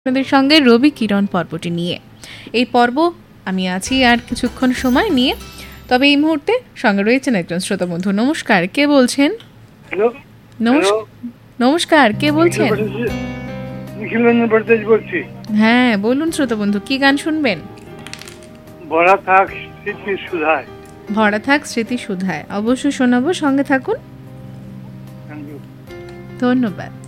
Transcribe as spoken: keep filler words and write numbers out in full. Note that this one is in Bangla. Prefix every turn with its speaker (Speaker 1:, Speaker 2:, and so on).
Speaker 1: আপনাদের সঙ্গে রবি কিরণ পর্বটি নিয়ে। এই পর্ব আমি আছি আর কিছুক্ষণ সময় নিয়ে, তবে এই মুহূর্তে সঙ্গে রয়েছেন একজন শ্রোতা বন্ধু। নমস্কার, কে বলছেন?
Speaker 2: হ্যালো,
Speaker 1: নমস্কার, নমস্কার, কে বলছেন?
Speaker 2: নিখিল রঞ্জন ভট্টাচার্য বলছি।
Speaker 1: হ্যাঁ বলুন শ্রোতা বন্ধু, কি গান শুনবেন?
Speaker 2: ভরা থাক স্মৃতি সুধায়।
Speaker 1: ভরা থাক স্মৃতি সুধায়, অবশ্যই শোনাবো, সঙ্গে থাকুন।
Speaker 2: Thank you.
Speaker 1: ধন্যবাদ।